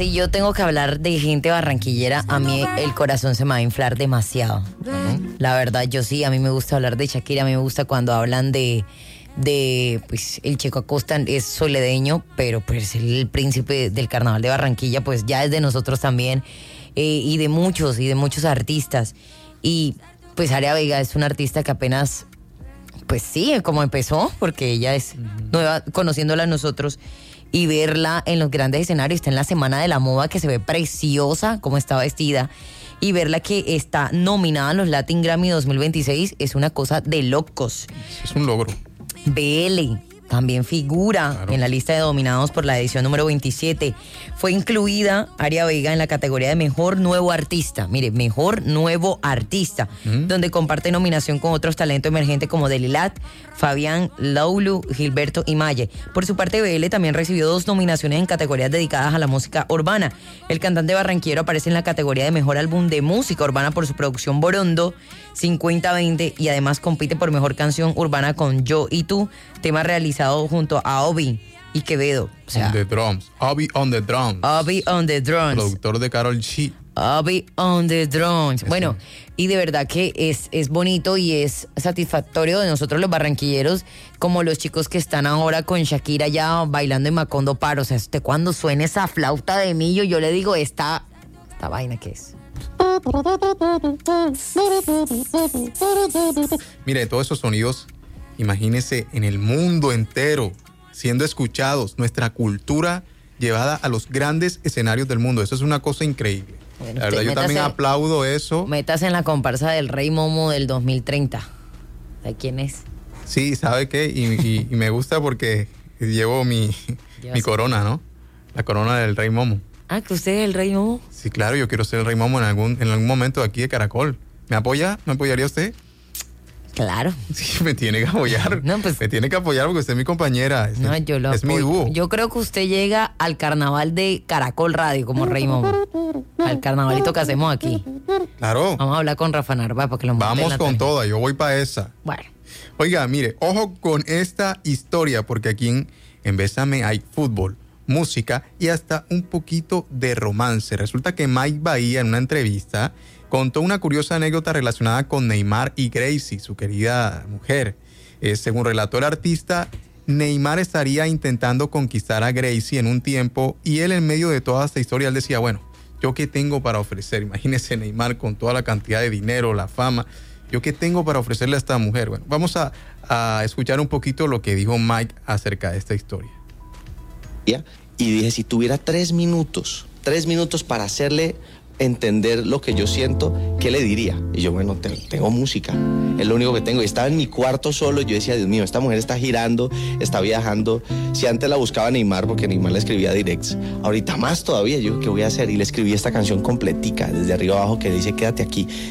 Si yo tengo que hablar de gente barranquillera, a mí el corazón se me va a inflar demasiado. La verdad, yo sí, a mí me gusta hablar de Shakira, a mí me gusta cuando hablan de pues el Checo Acosta es soledeño, pero pues el príncipe del carnaval de Barranquilla, pues ya es de nosotros también, y de muchos artistas. Y pues Aria Vega es una artista que apenas, pues sí, como empezó, porque ella es nueva, conociéndola a nosotros, y verla en los grandes escenarios. Está en la Semana de la Moda, que se ve preciosa como está vestida, y verla que está nominada a los Latin Grammy 2026 es una cosa de locos. Es un logro. BL también figura en la lista de nominados por la edición número 27. Fue incluida Aria Vega en la categoría de Mejor Nuevo Artista. Mire, Mejor Nuevo Artista, donde comparte nominación con otros talentos emergentes como Delilat, Fabián, Laulu, Gilberto y Maye. Por su parte, BL también recibió 2 nominaciones en categorías dedicadas a la música urbana. El cantante barranquillero aparece en la categoría de Mejor Álbum de Música Urbana por su producción Borondo 50-20, y además compite por Mejor Canción Urbana con Yo y Tú, tema realizado junto a Obi y Quevedo. O sea, on the drums. Obi on the drums. Obi on the drums. Productor de Karol G. Obi on the drums. Bueno, y de verdad que es bonito y es satisfactorio de nosotros los barranquilleros, como los chicos que están ahora con Shakira ya bailando en Macondo Paro. O sea, cuando suene esa flauta de millo, yo le digo, esta vaina que es. Mire, todos esos sonidos, imagínese en el mundo entero siendo escuchados, nuestra cultura llevada a los grandes escenarios del mundo. Eso es una cosa increíble. Bueno, la verdad, yo también aplaudo eso. Métase en la comparsa del Rey Momo del 2030. ¿De quién es? Sí, ¿sabe qué? Y me gusta porque llevo mi corona, ¿no? La corona del Rey Momo. Ah, que usted es el Rey Momo. Sí, claro, yo quiero ser el Rey Momo en algún momento aquí de Caracol. ¿Me apoya? ¿Me apoyaría usted? Claro. Sí, me tiene que apoyar. No, pues, me tiene que apoyar porque usted es mi compañera. Es mi dúo. Yo creo que usted llega al carnaval de Caracol Radio como Rey Momo. Al carnavalito que hacemos aquí. Claro. Vamos a hablar con Rafa Narváez para que lo monte. Vamos con toda, yo voy para esa. Bueno. Oiga, mire, ojo con esta historia, porque aquí en Bésame hay fútbol, música y hasta un poquito de romance. Resulta que Mike Bahía, en una entrevista, contó una curiosa anécdota relacionada con Neymar y Gracie, su querida mujer. Según relató el artista, Neymar estaría intentando conquistar a Gracie en un tiempo, y él, en medio de toda esta historia, él decía, bueno, ¿yo qué tengo para ofrecer? Imagínese Neymar con toda la cantidad de dinero, la fama. ¿Yo qué tengo para ofrecerle a esta mujer? Bueno, vamos a escuchar un poquito lo que dijo Mike acerca de esta historia. Y dije, si tuviera 3 minutos para hacerle entender lo que yo siento, ¿qué le diría? Y yo, bueno, tengo música, es lo único que tengo. Y estaba en mi cuarto solo y yo decía, Dios mío, esta mujer está girando, está viajando. Si antes la buscaba Neymar, porque Neymar le escribía directs, ahorita más todavía. Yo, ¿qué voy a hacer? Y le escribí esta canción completica, desde arriba abajo, que dice, quédate aquí.